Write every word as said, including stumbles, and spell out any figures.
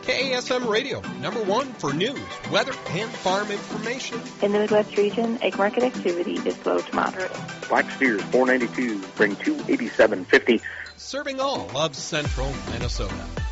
K A S M Radio, number one for news, weather, and farm information. In the Midwest region, egg market activity is slow to moderate. Black steers, four ninety-two, bring two eighty-seven fifty. Serving all of central Minnesota.